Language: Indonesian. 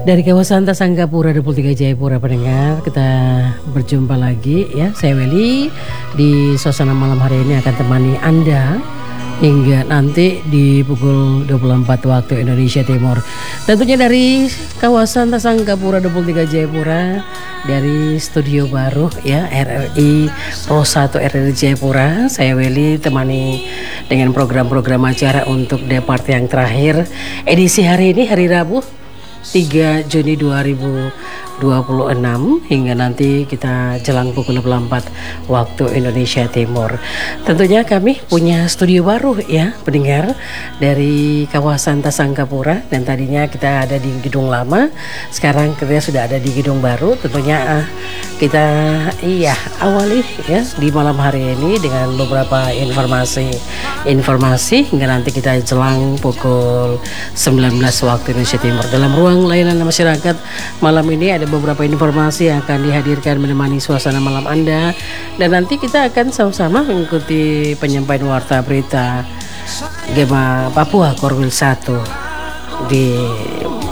Dari kawasan Tasanggapura 23 Jayapura pendengar, kita berjumpa lagi ya. Saya Weli di suasana malam hari ini akan temani Anda hingga nanti di pukul 24 waktu Indonesia Timur. Tentunya dari kawasan Tasanggapura 23 Jayapura, dari studio baru ya RRI Pro 1 RRI Jayapura. Saya Weli temani dengan program-program acara untuk depart yang terakhir edisi hari ini, hari Rabu 3 Juni 2026 hingga nanti kita jelang pukul 24 waktu Indonesia Timur. Tentunya kami punya studio baru ya pendengar dari kawasan Tasanggapura, dan tadinya kita ada di gedung lama, sekarang kita sudah ada di gedung baru. Tentunya kita awali ya di malam hari ini dengan beberapa informasi hingga nanti kita jelang pukul 19 waktu Indonesia Timur. Dalam ruang layanan masyarakat malam ini ada beberapa informasi yang akan dihadirkan menemani suasana malam Anda, dan nanti kita akan sama-sama mengikuti penyampaian warta berita Gema Papua Korwil 1 di